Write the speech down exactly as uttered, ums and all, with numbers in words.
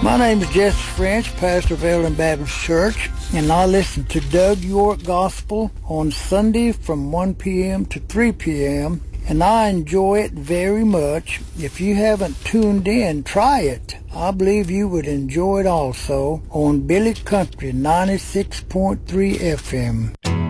My name is Jesse French, pastor of Eldon Baptist Church, and I listen to Doug York Gospel on Sunday from one p.m. to three p.m., and I enjoy it very much. If you haven't tuned in, try it. I believe you would enjoy it also on Billy Country ninety-six point three F M.